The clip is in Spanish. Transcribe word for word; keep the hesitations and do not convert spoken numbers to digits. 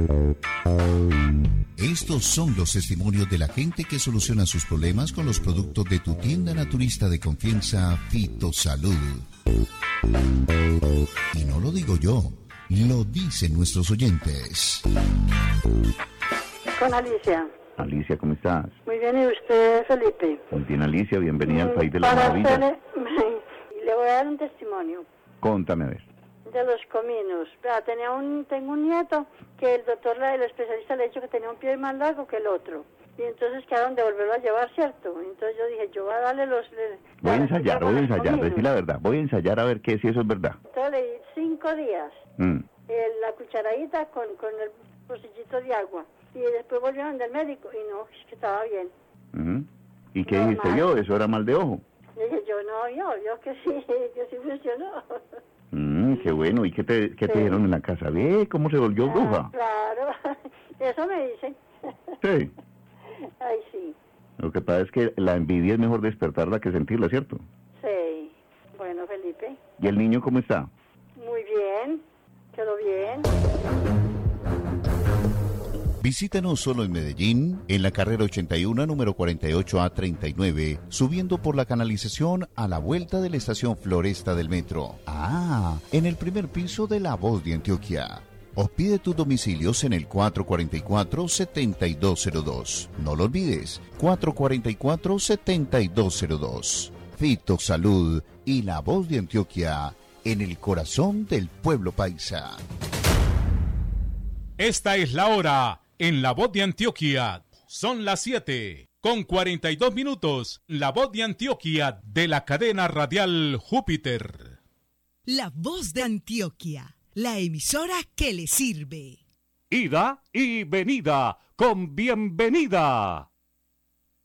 Estos son los testimonios de la gente que soluciona sus problemas con los productos de tu tienda naturista de confianza, Fitosalud. Y no lo digo yo, lo dicen nuestros oyentes. Con Alicia. Alicia, ¿cómo estás? Muy bien, ¿y usted, Felipe? Muy bien, Alicia, bienvenida mm, al país de las Para maravillas. hacerle, le voy a dar un testimonio. Contame, a ver. De los cominos. Vea, tenía un, tengo un nieto que el doctor, el especialista, le ha dicho que tenía un pie más largo que el otro. Y entonces quedaron de volverlo a llevar, ¿cierto? Entonces yo dije, yo voy a darle los... Le, voy a ensayar, voy a ensayar, decir la verdad. Voy a ensayar a ver qué si eso es verdad. Entonces le di cinco días. Mm. Eh, la cucharadita con, con el pocillito de agua. Y después volvieron del médico y no, es que estaba bien. Uh-huh. ¿Y qué no, dijiste mal. yo? ¿Eso era mal de ojo? Y dije yo, no, yo, yo que sí, que sí funcionó. Mm, qué bueno. ¿Y qué te, qué sí. te dijeron en la casa? ¿Ve cómo se volvió ah, bruja? Claro, eso me dicen. Sí. Ay, sí. Lo que pasa es que la envidia es mejor despertarla que sentirla, ¿cierto? Sí. Bueno, Felipe. ¿Y el niño cómo está? Muy bien, quedó bien. Visítanos solo en Medellín, en la carrera ochenta y uno, número cuarenta y ocho A treinta y nueve, subiendo por la canalización a la vuelta de la estación Floresta del metro. Ah, en el primer piso de La Voz de Antioquia. O pide tus domicilios en el cuatro cuatro cuatro, siete dos cero dos. No lo olvides, cuatro cuatro cuatro, siete dos cero dos. Fitosalud y La Voz de Antioquia, en el corazón del pueblo paisa. Esta es la hora en La Voz de Antioquia. Son las siete con cuarenta y dos minutos. La Voz de Antioquia de la cadena radial Júpiter. La Voz de Antioquia, la emisora que le sirve. Ida y venida con bienvenida.